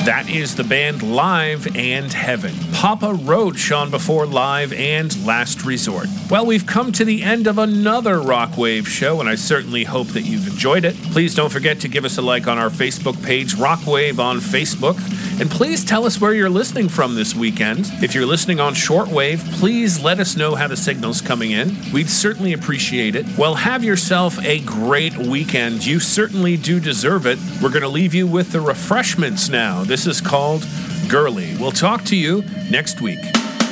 That is the band Live and Heaven. Papa Roach on Before Live and Last Resort. Well, we've come to the end of another Rockwave show, and I certainly hope that you've enjoyed it. Please don't forget to give us a like on our Facebook page, Rockwave on Facebook. And please tell us where you're listening from this weekend. If you're listening on shortwave, please let us know how the signal's coming in. We'd certainly appreciate it. Well, have yourself a great weekend. You certainly do deserve it. We're going to leave you with the refreshments now. This is called Girly. We'll talk to you next week.